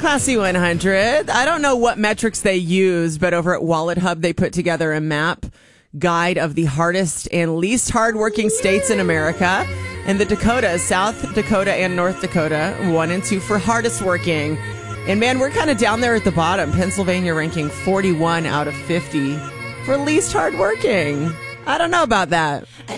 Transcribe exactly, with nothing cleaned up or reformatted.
Classy one hundred. I don't know what metrics they use, but over at Wallet Hub, they put together a map guide of the hardest and least hardworking states in America. And the Dakotas, South Dakota and North Dakota, one and two for hardest working. And man, we're kind of down there at the bottom. Pennsylvania ranking forty-one out of fifty for least hardworking. I don't know about that.